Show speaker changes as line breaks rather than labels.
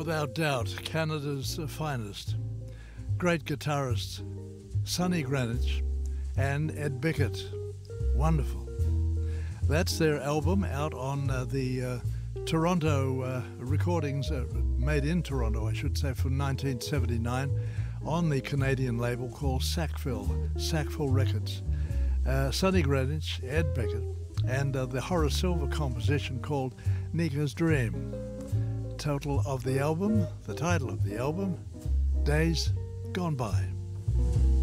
without doubt, Canada's finest. Great guitarists, Sonny Greenwich and Ed Bickett. Wonderful. That's their album out on the Toronto recordings, made in Toronto, I should say, from 1979, on the Canadian label called Sackville Records. Sonny Greenwich, Ed Bickett, and the Horace Silver composition called Nika's Dream. The title of the album, Days Gone By.